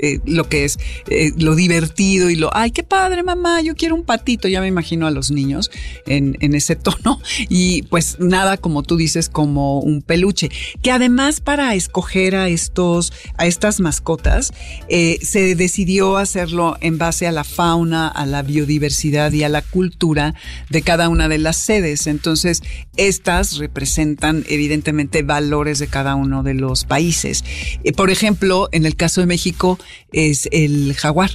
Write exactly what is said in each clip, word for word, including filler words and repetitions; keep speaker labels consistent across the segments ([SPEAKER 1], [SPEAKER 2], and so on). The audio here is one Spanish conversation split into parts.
[SPEAKER 1] eh, lo que es eh, lo divertido y lo, ay, qué padre, mamá, yo quiero un patito. Ya me imagino a los niños en, en ese tono. Y pues nada, como tú dices, como un peluche. Que además para escoger a estos, a estas mascotas, eh, se decidió hacerlo en base a la fauna, a la biodiversidad y a la cultura de cada una de las sedes. Entonces, estas representan evidentemente valores de cada uno de los países. Eh, por ejemplo, en el caso de México es el jaguar.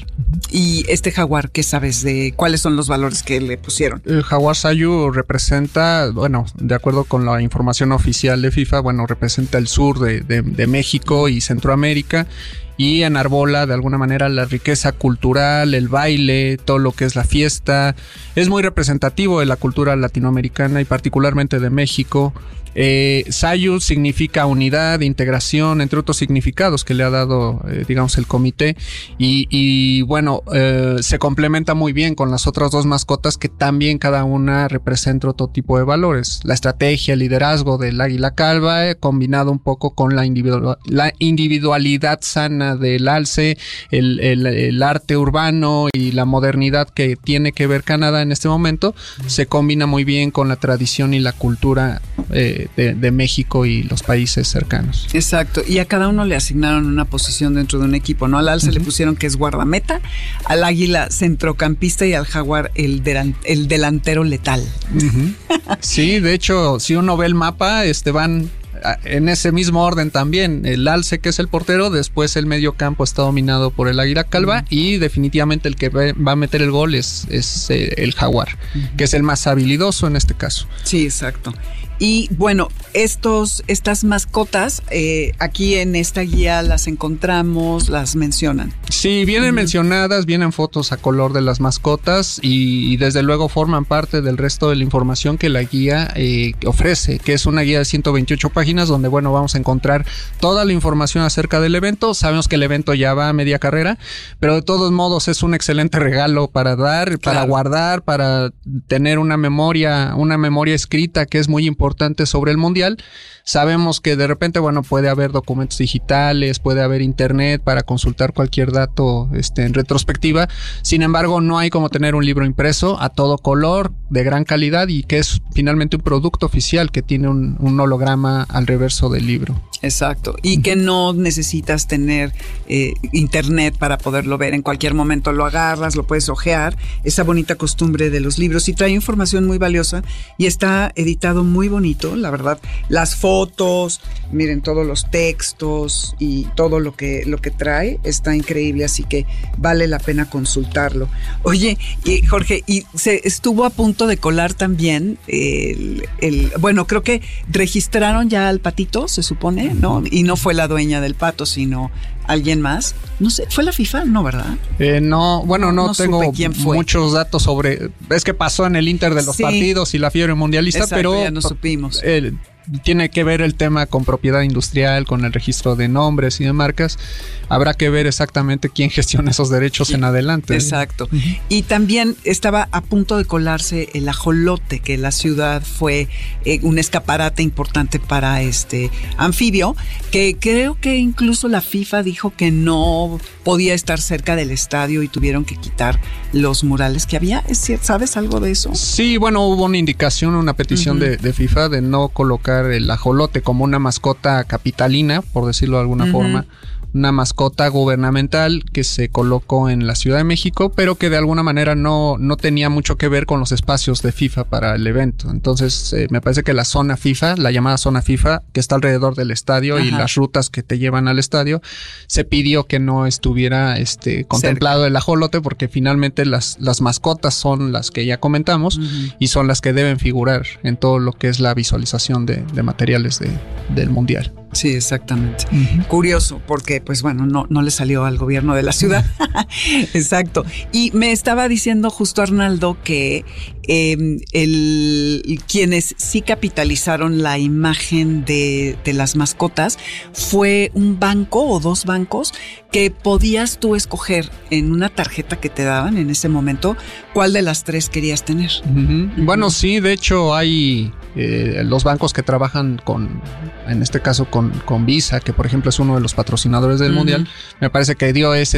[SPEAKER 1] Y este jaguar, ¿qué sabes de cuáles son los valores que le pusieron?
[SPEAKER 2] El jaguar Sayu representa, bueno, de acuerdo con la información oficial de FIFA, bueno, representa el sur de, de, de México y Centroamérica. Y enarbola de alguna manera la riqueza cultural, el baile, todo lo que es la fiesta. Es muy representativo de la cultura latinoamericana y particularmente de México. Eh, Sayu significa unidad, integración, entre otros significados que le ha dado, eh, digamos, el comité. Y, y bueno, eh, se complementa muy bien con las otras dos mascotas que también cada una representa otro tipo de valores. La estrategia, el liderazgo del águila calva, eh, combinado un poco con la, individual, la individualidad sana del alce, el, el, el arte urbano y la modernidad que tiene que ver Canadá en este momento, se combina muy bien con la tradición y la cultura eh, de, de México y los países cercanos.
[SPEAKER 1] Exacto, y a cada uno le asignaron una posición dentro de un equipo, ¿no? Al alce uh-huh. le pusieron que es guardameta, al águila centrocampista y al jaguar el, delan- el delantero letal.
[SPEAKER 2] Uh-huh. Sí, de hecho, si uno ve el mapa, este van en ese mismo orden también. El alce, que es el portero, después el medio campo está dominado por el águila calva, uh-huh. y definitivamente el que va a meter el gol es, es eh, el jaguar, uh-huh. que es el más habilidoso en este caso.
[SPEAKER 1] Sí, exacto. Y bueno, estos, estas mascotas, eh, aquí en esta guía las encontramos, las mencionan.
[SPEAKER 2] Sí, vienen uh-huh. mencionadas, vienen fotos a color de las mascotas y, y desde luego forman parte del resto de la información que la guía eh, ofrece, que es una guía de ciento veintiocho páginas donde, bueno, vamos a encontrar toda la información acerca del evento. Sabemos que el evento ya va a media carrera, pero de todos modos es un excelente regalo para dar, claro. para guardar, para tener una memoria, una memoria escrita que es muy importante sobre el mundial. Sabemos que de repente, bueno, puede haber documentos digitales, puede haber internet para consultar cualquier dato este, en retrospectiva. Sin embargo, no hay como tener un libro impreso a todo color, de gran calidad y que es finalmente un producto oficial que tiene un, un holograma al reverso del libro.
[SPEAKER 1] Exacto. Y uh-huh. que no necesitas tener eh, internet para poderlo ver. En cualquier momento lo agarras, lo puedes ojear. Esa bonita costumbre de los libros. Y trae información muy valiosa y está editado muy bonito, la verdad. Las fotos, miren todos los textos y todo lo que, lo que trae está increíble, así que vale la pena consultarlo. Oye, y Jorge, y se estuvo a punto de colar también el, el, bueno, creo que registraron ya al patito, se supone, ¿no? Y no fue la dueña del pato, sino alguien más. No sé, ¿fue la FIFA? No, ¿verdad?
[SPEAKER 2] Eh, no, bueno, no, no tengo
[SPEAKER 1] quién fue.
[SPEAKER 2] muchos datos sobre... Es que pasó en el Inter de los sí. partidos y la fiebre mundialista,
[SPEAKER 1] exacto,
[SPEAKER 2] pero...
[SPEAKER 1] ya no supimos.
[SPEAKER 2] Eh, tiene que ver el tema con propiedad industrial, con el registro de nombres y de marcas. Habrá que ver exactamente quién gestiona esos derechos sí, en adelante.
[SPEAKER 1] Exacto. Uh-huh. Y también estaba a punto de colarse el ajolote, que la ciudad fue eh, un escaparate importante para este anfibio, que creo que incluso la FIFA dijo que no podía estar cerca del estadio y tuvieron que quitar los murales que había. ¿Es cierto? ¿Sabes algo de eso?
[SPEAKER 2] Sí, bueno, hubo una indicación, una petición uh-huh. de, de FIFA de no colocar el ajolote como una mascota capitalina, por decirlo de alguna uh-huh. forma, una mascota gubernamental que se colocó en la Ciudad de México, pero que de alguna manera no, no tenía mucho que ver con los espacios de FIFA para el evento. Entonces, eh, me parece que la zona FIFA, la llamada zona FIFA, que está alrededor del estadio Ajá. y las rutas que te llevan al estadio, se pidió que no estuviera este, contemplado Cerca. el ajolote, porque finalmente las, las mascotas son las que ya comentamos uh-huh. y son las que deben figurar en todo lo que es la visualización de, de materiales de, del mundial.
[SPEAKER 1] Sí, exactamente. Uh-huh. Curioso, porque pues bueno, no, no le salió al gobierno de la ciudad. Exacto. Y me estaba diciendo justo Arnaldo que eh, el, quienes sí capitalizaron la imagen de, de las mascotas fue un banco o dos bancos que podías tú escoger en una tarjeta que te daban en ese momento cuál de las tres querías tener.
[SPEAKER 2] Uh-huh. Uh-huh. Bueno, sí, de hecho hay eh, los bancos que trabajan con, en este caso con, con Visa, que por ejemplo es uno de los patrocinadores del uh-huh. Mundial, me parece que dio ese